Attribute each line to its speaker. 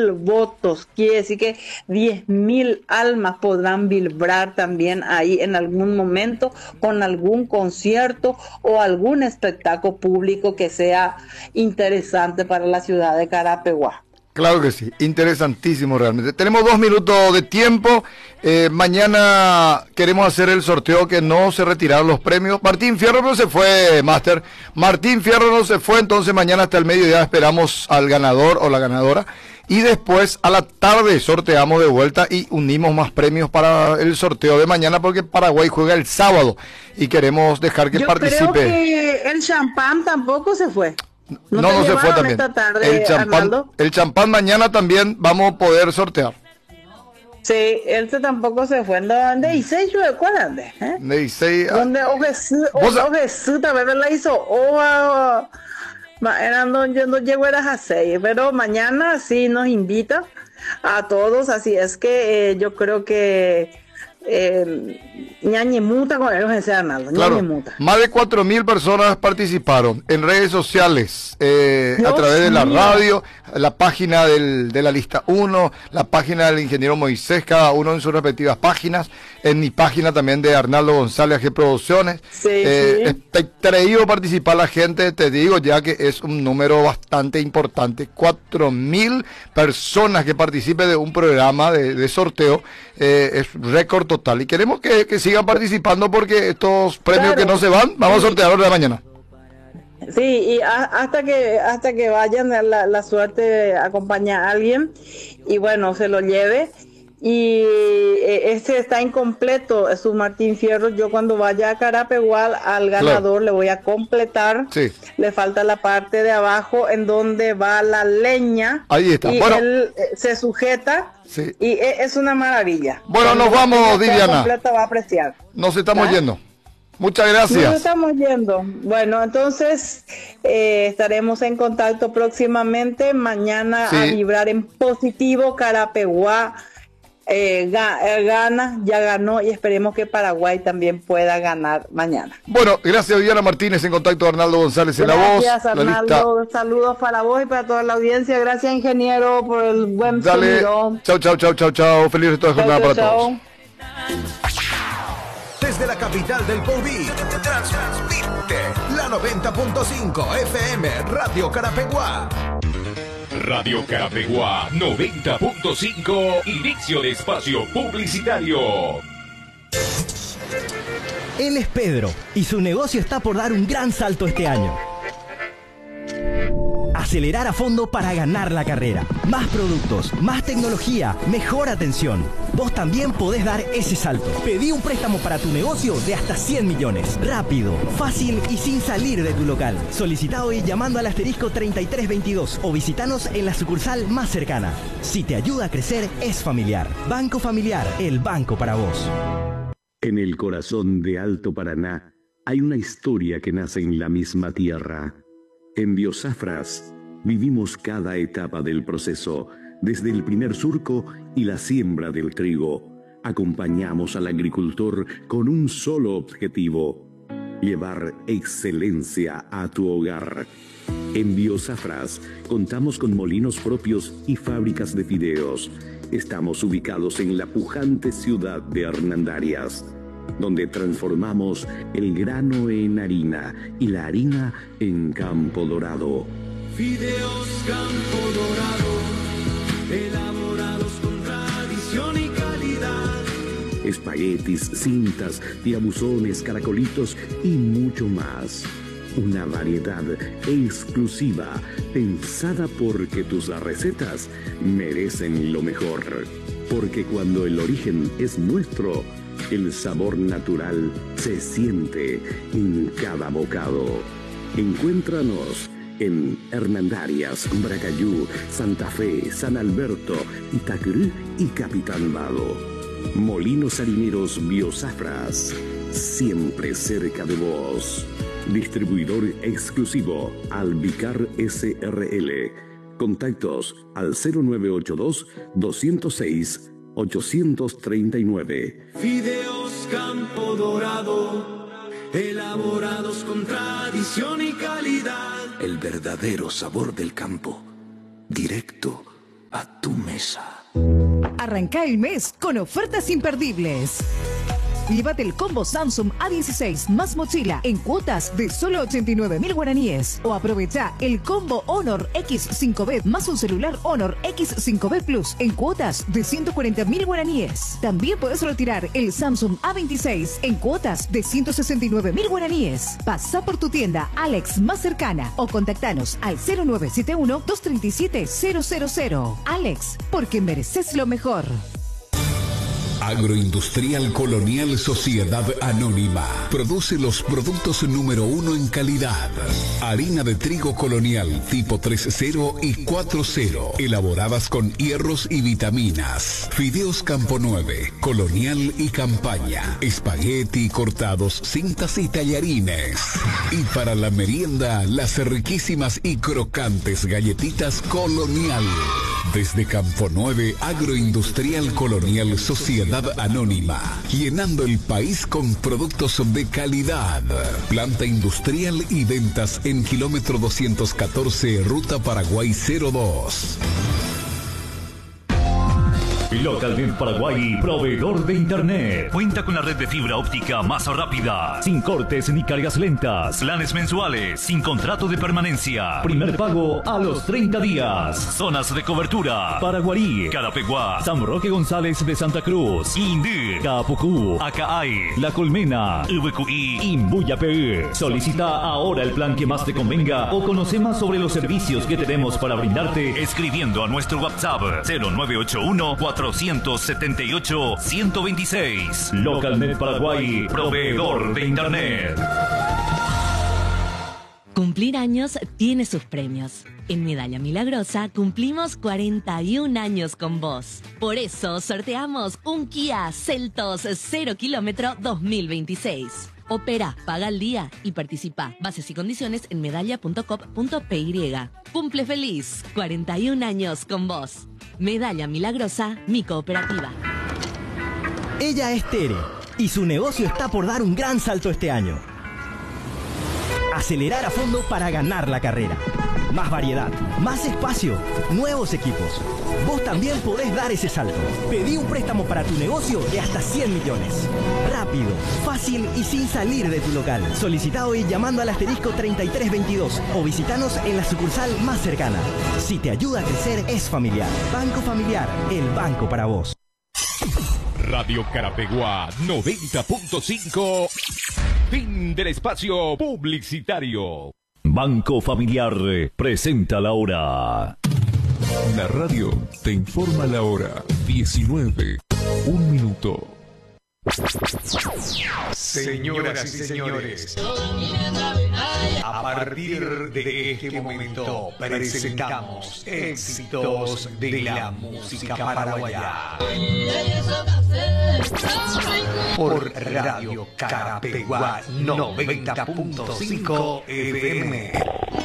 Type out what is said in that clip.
Speaker 1: 10.000 votos. Quiere decir que 10.000 almas podrán vibrar también ahí en algún momento con algún concierto o algún espectáculo público que sea interesante para la ciudad de Carapeguá.
Speaker 2: Claro que sí, interesantísimo realmente. Tenemos 2 minutos de tiempo. Mañana queremos hacer el sorteo, que no se retiraron los premios. Martín Fierro no se fue, Master. Martín Fierro no se fue, entonces mañana hasta el mediodía esperamos al ganador o la ganadora. Y después a la tarde sorteamos de vuelta y unimos más premios para el sorteo de mañana, porque Paraguay juega el sábado y queremos dejar que participe.
Speaker 1: Yo creo que el champán tampoco se fue.
Speaker 2: No se fue también.
Speaker 1: Esta tarde,
Speaker 2: el champán mañana también vamos a poder sortear.
Speaker 1: Sí, él tampoco se fue. ¿Dónde dice yo? ¿Cuál ande?
Speaker 2: ¿Dónde dice?
Speaker 1: ¿Dónde Jesús también la hizo? Yo no llego a las 6, pero mañana sí nos invita a todos, así es que yo creo que ñañemuta con el José Arnaldo.
Speaker 2: Claro,
Speaker 1: ñañemuta.
Speaker 2: Más de 4.000 personas participaron en redes sociales, a través de la radio, la página de la lista 1, la página del ingeniero Moisés, cada uno en sus respectivas páginas, en mi página también de Arnaldo González AG Producciones.
Speaker 1: Sí.
Speaker 2: Traído participar la gente, te digo ya que es un número bastante importante, 4.000 personas que participen de un programa de sorteo, es récord total, y queremos que sigan participando, porque estos premios que no se van, vamos a sortearlos de mañana.
Speaker 1: Sí, y hasta que vayan, la suerte de acompañar a alguien y bueno, se lo lleve. Y este está incompleto, es un Martín Fierro. Yo cuando vaya a Carapeguá al ganador, le voy a completar.
Speaker 2: Sí.
Speaker 1: Le falta la parte de abajo en donde va la leña.
Speaker 2: Ahí está.
Speaker 1: Y
Speaker 2: bueno,
Speaker 1: él se sujeta.
Speaker 2: Sí.
Speaker 1: Y es una maravilla.
Speaker 2: Bueno, nos vamos, Viviana.
Speaker 1: Completa va a apreciar.
Speaker 2: Nos estamos yendo. Muchas gracias.
Speaker 1: Nos estamos yendo. Bueno, entonces estaremos en contacto próximamente. Mañana a vibrar en positivo. Carapeguá gana, ya ganó, y esperemos que Paraguay también pueda ganar mañana.
Speaker 2: Bueno, gracias, Viviana Martínez, en contacto de Arnaldo González en la voz.
Speaker 1: Gracias, Arnaldo. Saludos para vos y para toda la audiencia. Gracias, ingeniero, por el buen sonido.
Speaker 2: Chau. Feliz resto de jornada para todos.
Speaker 3: Desde la capital del Pobí, transmite la 90.5 FM Radio Carapeguá.
Speaker 4: Radio Carapeguá 90.5, inicio de espacio publicitario.
Speaker 5: Él es Pedro y su negocio está por dar un gran salto este año. Acelerar a fondo para ganar la carrera. Más productos, más tecnología, mejor atención. Vos también podés dar ese salto. Pedí un préstamo para tu negocio de hasta 100 millones. Rápido, fácil y sin salir de tu local. Solicita hoy llamando al asterisco 3322 o visitanos en la sucursal más cercana. Si te ayuda a crecer, es familiar. Banco Familiar, el banco para vos.
Speaker 6: En el corazón de Alto Paraná hay una historia que nace en la misma tierra. En Biosafras vivimos cada etapa del proceso, desde el primer surco y la siembra del trigo. Acompañamos al agricultor con un solo objetivo: llevar excelencia a tu hogar. En Biosafras contamos con molinos propios y fábricas de fideos. Estamos ubicados en la pujante ciudad de Hernandarias, donde transformamos el grano en harina y la harina en Campo Dorado.
Speaker 7: Fideos Campo Dorado, elaborados con tradición y calidad.
Speaker 6: Espaguetis, cintas, tiabuzones, caracolitos y mucho más. Una variedad exclusiva, pensada porque tus recetas merecen lo mejor. Porque cuando el origen es nuestro, el sabor natural se siente en cada bocado. Encuéntranos en Hernandarias, Bracayú, Santa Fe, San Alberto, Itacurú y Capitán Vado. Molinos harineros Biosafras, siempre cerca de vos. Distribuidor exclusivo Albicar SRL. Contactos al 0982-206-839.
Speaker 7: Fideos Campo Dorado, elaborados con tradición y calidad.
Speaker 3: El verdadero sabor del campo, directo a tu mesa.
Speaker 8: Arranca el mes con ofertas imperdibles. Llévate el combo Samsung A16 más mochila en cuotas de solo 89.000 guaraníes. O aprovecha el combo Honor X5B más un celular Honor X5B Plus en cuotas de 140.000 guaraníes. También puedes retirar el Samsung A26 en cuotas de 169.000 guaraníes. Pasa por tu tienda Alex más cercana o contactanos al 0971-237-000. Alex, porque mereces lo mejor.
Speaker 9: Agroindustrial Colonial Sociedad Anónima produce los productos número 1 en calidad. Harina de trigo colonial tipo 3.0 y 4.0, elaboradas con hierros y vitaminas. Fideos Campo 9, Colonial y Campaña. Espagueti cortados, cintas y tallarines. Y para la merienda, las riquísimas y crocantes galletitas Colonial. Desde Campo 9, Agroindustrial Colonial Sociedad Anónima, llenando el país con productos de calidad. Planta industrial y ventas en kilómetro 214, Ruta Paraguay 02.
Speaker 10: Localnet Paraguay, proveedor de internet. Cuenta con la red de fibra óptica más rápida, sin cortes ni cargas lentas, planes mensuales, sin contrato de permanencia, primer pago a los 30 días. Zonas de cobertura: Paraguarí, Carapeguá, San Roque González de Santa Cruz, Indí, Capucú, Acaay, La Colmena, UBQI, Imbuyapé. Solicita ahora el plan que más te convenga o conoce más sobre los servicios que tenemos para brindarte escribiendo a nuestro WhatsApp 0981 478-126. Localnet Paraguay, proveedor de internet.
Speaker 11: Cumplir años tiene sus premios. En Medalla Milagrosa cumplimos 41 años con vos. Por eso sorteamos un Kia Seltos 0 kilómetro 2026. Opera, paga al día y participa. Bases y condiciones en medalla.com.py. Cumple feliz, 41 años con vos. Medalla Milagrosa, mi cooperativa.
Speaker 5: Ella es Tere y su negocio está por dar un gran salto este año. Acelerar a fondo para ganar la carrera. Más variedad, más espacio, nuevos equipos. Vos también podés dar ese salto. Pedí un préstamo para tu negocio de hasta 100 millones. Rápido, fácil y sin salir de tu local. Solicita hoy llamando al asterisco 3322 o visitanos en la sucursal más cercana. Si te ayuda a crecer, es familiar. Banco Familiar, el banco para vos.
Speaker 4: Radio Carapeguá 90.5. Fin del espacio publicitario.
Speaker 10: Banco Familiar presenta la hora.
Speaker 12: La radio te informa la hora. 19, 1 minuto.
Speaker 3: Señoras y señores, a partir de este momento presentamos éxitos de la música paraguaya por Radio Carapeguá 90.5 FM.